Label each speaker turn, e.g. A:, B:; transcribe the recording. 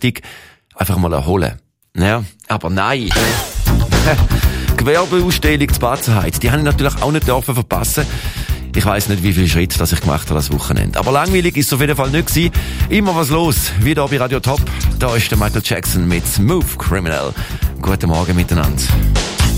A: wichtig, einfach mal erholen. Ja, aber nein. Gewerbeausstellung zu Batzenheit, die habe ich natürlich auch nicht verpassen. Ich weiss nicht, wie viele Schritte ich gemacht habe das Wochenende. Aber langweilig ist es auf jeden Fall nicht gewesen. Immer was los. Wieder bei Radio Top. Da ist der Michael Jackson mit Smooth Criminal. Guten Morgen miteinander.